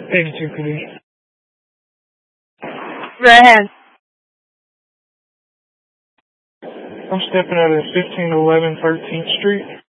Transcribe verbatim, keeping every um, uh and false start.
eighty-two police. Right ahead. I'm stepping out at fifteen eleven thirteenth Street.